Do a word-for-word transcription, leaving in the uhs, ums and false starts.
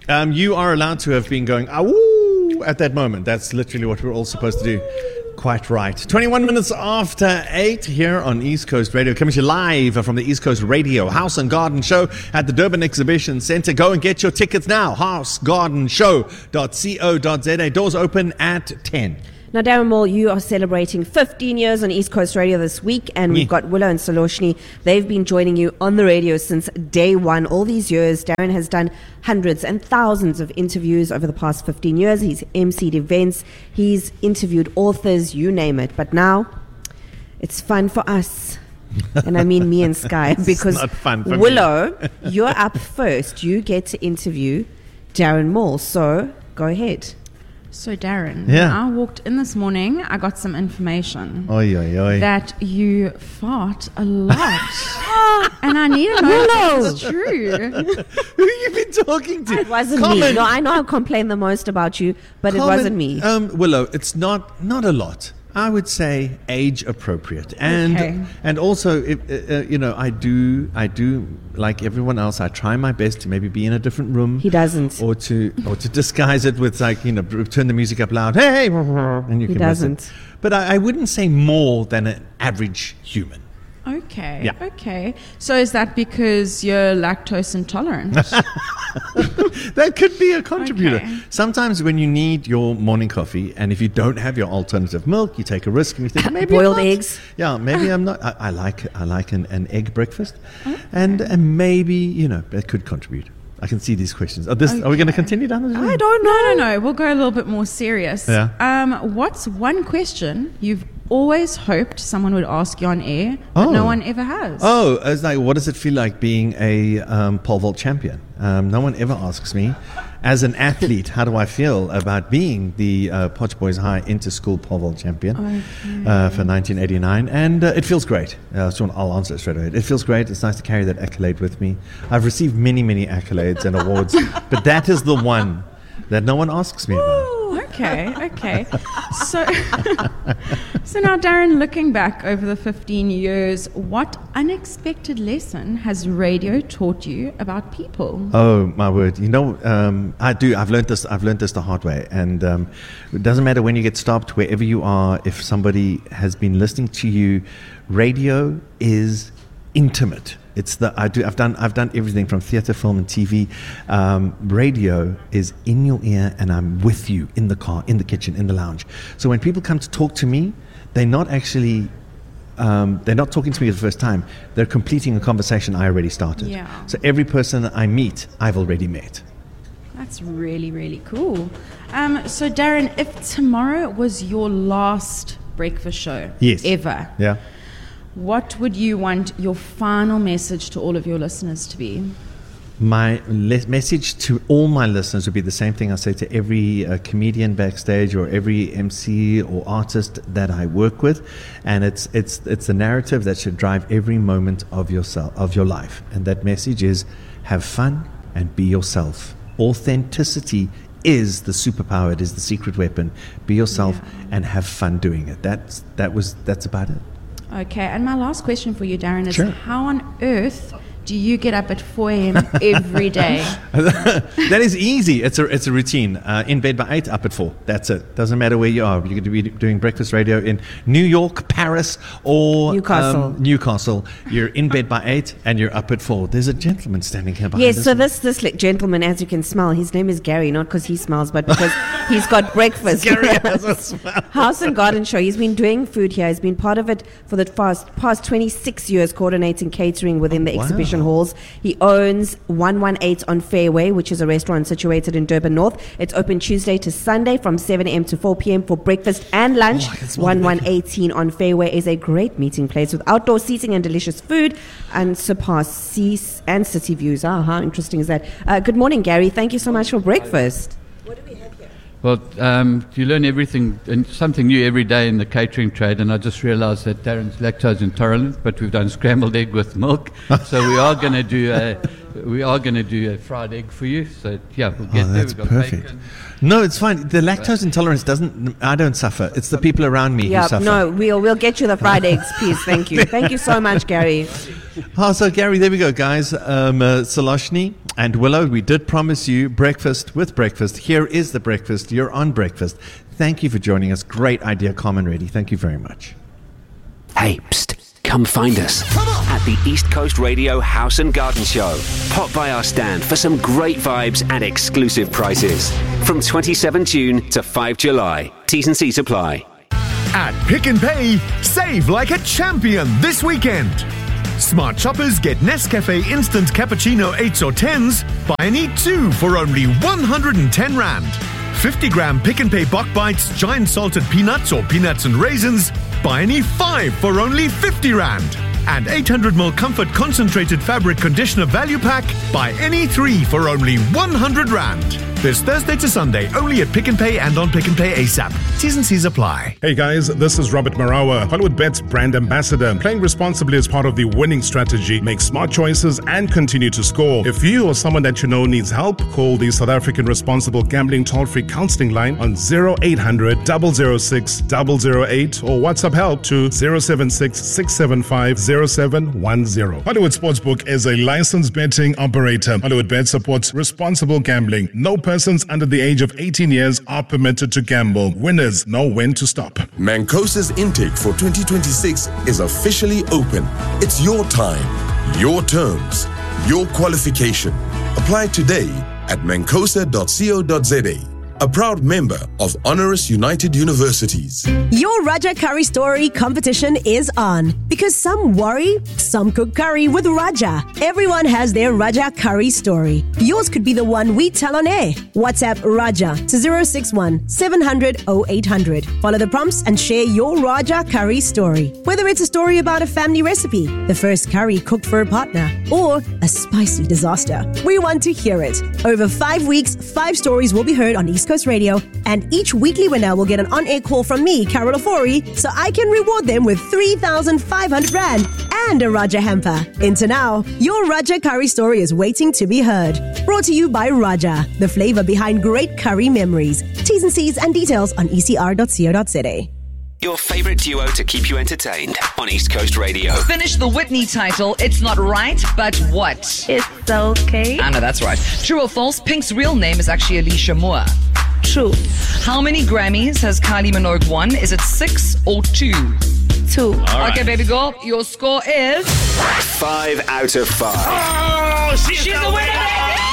Um, you are allowed to have been going, "Awoo," at that moment. That's literally what we're all supposed to do. Quite right. twenty-one minutes after eight here on East Coast Radio. Coming to you live from the East Coast Radio House and Garden Show at the Durban Exhibition Centre. Go and get your tickets now. house garden show dot co dot za. Doors open at ten. Now, Darren Moore, you are celebrating fifteen years on East Coast Radio this week, and we've got Willow and Soloshni. They've been joining you on the radio since day one. All these years, Darren has done hundreds and thousands of interviews over the past fifteen years. He's emceed events, he's interviewed authors, you name it. But now, it's fun for us. And I mean me and Sky, because not fun for Willow, you're up first. You get to interview Darren Moore, so go ahead. So Darren, Yeah. when I walked in this morning, I got some information Oi, oi, oi. that you fart a lot. And I need to know if it's true. Who you been talking to? It wasn't Common. me. No, I know I complain the most about you, but it Common, wasn't me. Um, Willow, it's not not a lot. I would say age appropriate, and Okay. and also, if, uh, uh, you know, I do I do like everyone else. I try my best to maybe be in a different room. He doesn't. or to or to disguise it with, like, you know, turn the music up loud. Hey, and you He can miss it. doesn't. But I, I wouldn't say more than an average human. Okay. Yeah. Okay. So is that because you're lactose intolerant? That could be a contributor. Okay. Sometimes when you need your morning coffee, and if you don't have your alternative milk, you take a risk and you think, maybe I'm Boiled not. eggs. Yeah, maybe I'm not. I, I like I like an, an egg breakfast, and and maybe, you know, that could contribute. I can see these questions. Are, this, are we going to Okay. continue down this road? I don't know. No, no, no. We'll go a little bit more serious. Yeah. Um, what's one question you've always hoped someone would ask you on air, but Oh. no one ever has? Oh, it's like, what does it feel like being a um, pole vault champion? Um, no one ever asks me. As an athlete, how do I feel about being the uh, Potch Boys High inter-school pole vault champion uh, for nineteen eighty-nine? And uh, it feels great. Uh, so I'll answer it straight away. It feels great. It's nice to carry that accolade with me. I've received many, many accolades and awards, but that is the one that no one asks me about. Okay, okay. So, so now, Darren, looking back over the fifteen years, what unexpected lesson has radio taught you about people? Oh my word! You know, um, I do. I've learned this. I've learned this the hard way, and um, it doesn't matter when you get stopped, wherever you are. If somebody has been listening to you, radio is intimate. It's the I do. I've done. I've done everything from theatre, film, and T V. Um, radio is in your ear, and I'm with you in the car, in the kitchen, in the lounge. So when people come to talk to me, they're not actually. Um, they're not talking to me for the first time. They're completing a conversation I already started. Yeah. So every person I meet, I've already met. That's really, really cool. Um, so, Darren, if tomorrow was your last breakfast show Yes. ever, Yeah. what would you want your final message to all of your listeners to be? My le- message to all my listeners would be the same thing I say to every uh, comedian backstage or every M C or artist that I work with, and it's it's it's the narrative that should drive every moment of yourself of your life. And that message is: have fun and be yourself. Authenticity is the superpower. It is the secret weapon. Be yourself Yeah. and have fun doing it. That's that was that's about it. Okay, and my last question for you, Darren, is Sure. how on earth do you get up at four a.m. every day? That is easy. It's a it's a routine. Uh, in bed by eight, up at four. That's it. Doesn't matter where you are. You could be doing breakfast radio in New York, Paris, or Newcastle. Um, Newcastle. You're in bed by eight, and you're up at four. There's a gentleman standing here behind Yes, us. so this this li- gentleman, as you can smell, his name is Gary, not because he smells, but because he's got breakfast. Gary has a smell. House and Garden Show. He's been doing food here. He's been part of it for the past, past twenty-six years, coordinating catering within the Wow. exhibition halls. He owns one one eight on Fairway, which is a restaurant situated in Durban North. It's open Tuesday to Sunday from seven a.m. to four p.m. for breakfast and lunch. Oh, I can smell one the one bacon. eighteen on Fairway is a great meeting place with outdoor seating and delicious food and surpass sea and city views. Ah, how interesting is that? Uh, good morning, Gary. Thank you so much for breakfast. Well, um, you learn everything and something new every day in the catering trade, and I just realised that Darren's lactose intolerant, but we've done scrambled egg with milk, so we are going to do a we are going to do a fried egg for you. So yeah, we'll get Oh, there. that's We've got perfect. bacon. No, it's fine. The lactose intolerance doesn't. I don't suffer. It's the people around me Yeah, who suffer. no, we'll we'll get you the fried eggs, please. Thank you. Thank you so much, Gary. Oh, so Gary, there we go, guys. Um, uh, Soloshni, And Willow, we did promise you breakfast with breakfast. Here is the breakfast. You're on breakfast. Thank you for joining us. Great idea, Carmen Reddy. Thank you very much. Hey, psst, come find us at the East Coast Radio House and Garden Show. Pop by our stand for some great vibes and exclusive prices. From twenty-seventh of June to fifth of July. T's and C's apply. At Pick n Pay, save like a champion this weekend. Smart shoppers get Nescafe Instant Cappuccino eights or tens, buy and eat two for only one hundred ten rand. fifty gram Pick n Pay Bok Bites Giant Salted Peanuts or Peanuts and Raisins, buy and eat five for only fifty rand. And eight hundred milliliter Comfort Concentrated Fabric Conditioner Value Pack, buy any three for only one hundred rand. This Thursday to Sunday, only at Pick n Pay and on Pick n Pay ASAP. T's and C's apply. Hey guys, this is Robert Marawa, HollywoodBets brand ambassador. Playing responsibly is part of the winning strategy. Make smart choices and continue to score. If you or someone that you know needs help, call the South African Responsible Gambling Toll-Free Counseling Line on zero eight hundred, zero zero six, zero zero eight or WhatsApp help to zero seven six, six seven five, zero seven one zero. Hollywood Sportsbook is a licensed betting operator. HollywoodBet supports responsible gambling. No persons under the age of eighteen years are permitted to gamble. Winners know when to stop. Mancosa's intake for twenty twenty-six is officially open. It's your time, your terms, your qualification. Apply today at mancosa dot co dot za. A proud member of Honoris United Universities. Your Raja Curry Story competition is on. Because some worry, some cook curry with Raja. Everyone has their Raja Curry story. Yours could be the one we tell on air. WhatsApp Raja to zero six one, seven hundred, oh eight hundred. Follow the prompts and share your Raja Curry story. Whether it's a story about a family recipe, the first curry cooked for a partner, or a spicy disaster, we want to hear it. Over five weeks, five stories will be heard on East Coast Radio, and each weekly winner will get an on-air call from me, Carol Ofori, so I can reward them with three thousand five hundred rand and a Raja hamper. Into now, your Raja Curry story is waiting to be heard. Brought to you by Raja, the flavor behind great curry memories. T's and C's and details on e c r dot co dot za. Your favorite duo to keep you entertained on East Coast Radio. Finish the Whitney title. It's not right, but what? It's okay. I know, that's right. True or false, Pink's real name is actually Alicia Moore. True. How many Grammys has Kylie Minogue won? Is it six or two? Two. Right. Okay, baby girl, your score is... Five out of five. Oh, she's, she's the winner, baby!